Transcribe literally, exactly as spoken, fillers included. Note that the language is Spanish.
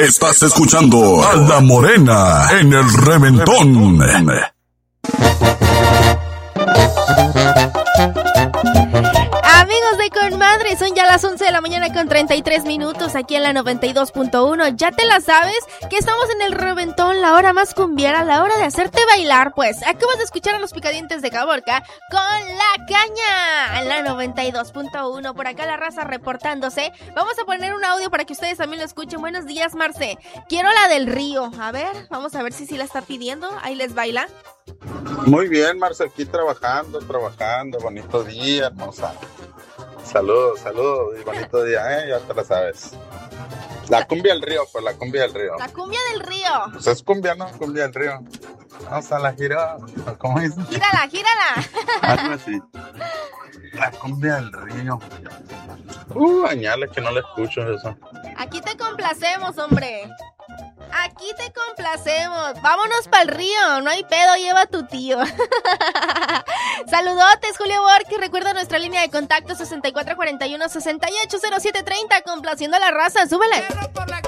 Estás escuchando a La Morena en el Reventón. Amigos de Conmadre, son ya las once de la mañana con treinta y tres minutos aquí en la noventa y dos punto uno. Ya te la sabes que estamos en el Reventón, la hora más cumbiera, la hora de hacerte bailar. Pues acabas de escuchar a los Picadientes de Caborca con La Caña en la noventa y dos punto uno. Por acá la raza reportándose. Vamos a poner un audio para que ustedes también lo escuchen. Buenos días, Marce. Quiero la del río. A ver, vamos a ver si sí la está pidiendo. Ahí les baila. Muy bien, Marce, aquí trabajando, trabajando. Bonito día, hermosa. Saludos, saludos y bonito día, ¿eh? Ya te la sabes. La cumbia del río, pues la cumbia del río. La cumbia del río. Pues es cumbia, ¿no? Cumbia del río. Vamos a la gira. ¿Cómo dice? Gírala, gírala. Algo así. La cumbia del río. Uh, añale que no le escucho eso. Aquí te complacemos, hombre. Aquí te complacemos. Vámonos para el río. No hay pedo, lleva a tu tío. Saludotes, Julio Borges. Recuerda nuestra línea de contacto sesenta y cuatro cuarenta y uno, sesenta y ocho cero siete treinta. Complaciendo a la raza. Súbele.